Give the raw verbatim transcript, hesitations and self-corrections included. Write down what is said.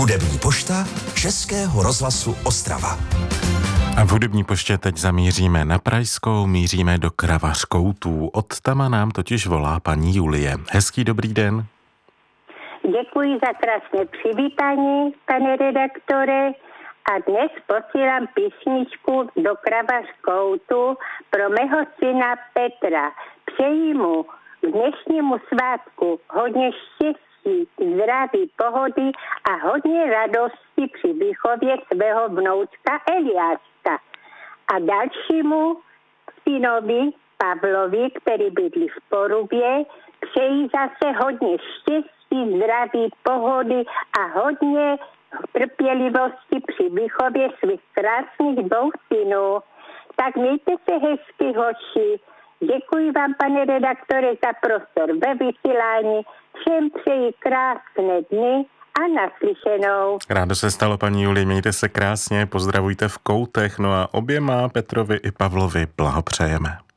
Hudební pošta Českého rozhlasu Ostrava. A v hudební poště teď zamíříme na Pražskou, míříme do Kravařkoutů. Od tama nám totiž volá paní Julie. Hezký dobrý den. Děkuji za krásné přivítání, pane redaktore. A dnes posílám písničku do Kravařkoutu pro mého syna Petra. Přeji mu k dnešnímu svátku hodně štěstí, zdraví, pohody a hodně radosti při výchově svého vnoučka Eliáška. A dalšímu synovi Pavlovi, který bydlí v Porubě, přeji zase hodně štěstí, zdraví, pohody a hodně trpělivosti při výchově svých krásných dvou synů. Tak mějte se hezky, hoši. Děkuji vám, pane redaktore, za prostor ve vysílání. Všem přeji krásné dny a naslyšenou. Rádo se stalo, paní Julie, mějte se krásně, pozdravujte v Koutech, no a oběma Petrovi i Pavlovi blahopřejeme.